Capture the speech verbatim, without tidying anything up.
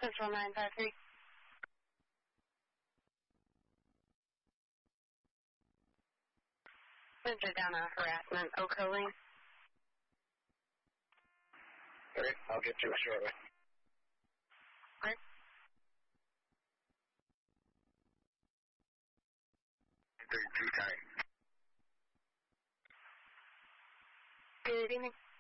Central nine five three. Center down a harassment, Oco Lane. Alright, I'll get to it shortly. Alright. thirty-two time. Good evening.